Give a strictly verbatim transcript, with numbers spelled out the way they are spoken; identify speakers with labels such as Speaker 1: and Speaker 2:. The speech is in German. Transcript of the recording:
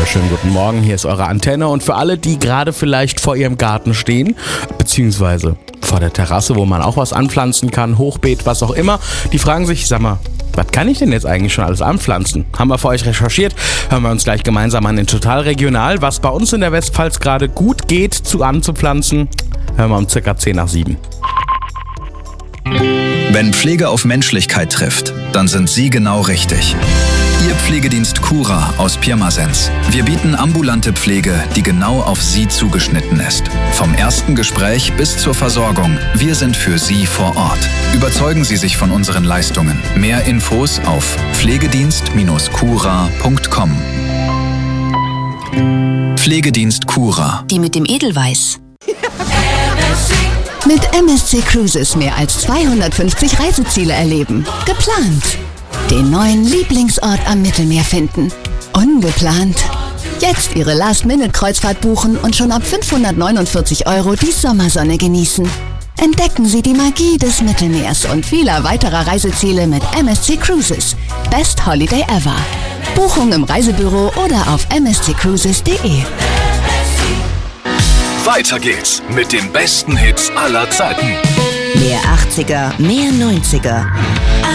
Speaker 1: wunderschönen guten Morgen, hier ist eure Antenne und für alle, die gerade vielleicht vor ihrem Garten stehen, beziehungsweise vor der Terrasse, wo man auch was anpflanzen kann, Hochbeet, was auch immer, die fragen sich, sag mal, was kann ich denn jetzt eigentlich schon alles anpflanzen? Haben wir für euch recherchiert, hören wir uns gleich gemeinsam an in Total Regional, was bei uns in der Westpfalz gerade gut geht zu anzupflanzen, hören wir um circa zehn nach sieben.
Speaker 2: Wenn Pflege auf Menschlichkeit trifft, dann sind Sie genau richtig. Ihr Pflegedienst Cura aus Pirmasens. Wir bieten ambulante Pflege, die genau auf Sie zugeschnitten ist. Vom ersten Gespräch bis zur Versorgung. Wir sind für Sie vor Ort. Überzeugen Sie sich von unseren Leistungen. Mehr Infos auf pflegedienst cura punkt com. Pflegedienst Cura.
Speaker 3: Die mit dem Edelweiß. Mit M S C Cruises mehr als zweihundertfünfzig Reiseziele erleben. Geplant. Den neuen Lieblingsort am Mittelmeer finden. Ungeplant. Jetzt Ihre Last-Minute-Kreuzfahrt buchen und schon ab fünfhundertneunundvierzig Euro die Sommersonne genießen. Entdecken Sie die Magie des Mittelmeers und vieler weiterer Reiseziele mit M S C Cruises. Best Holiday ever. Buchung im Reisebüro oder auf m s c cruises punkt d e.
Speaker 4: Weiter geht's mit den besten Hits aller Zeiten.
Speaker 3: Mehr achtziger, mehr neunziger.